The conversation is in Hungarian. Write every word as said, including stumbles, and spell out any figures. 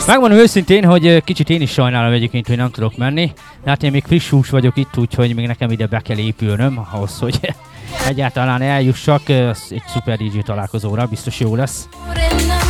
Megmondom őszintén, hogy kicsit én is sajnálom egyébként, hogy nem tudok menni. De hát én még friss hús vagyok itt, úgyhogy még nekem ide be kell épülnöm, ahhoz, hogy egyáltalán eljussak egy szuper dé dzsé találkozóra, biztos jó lesz.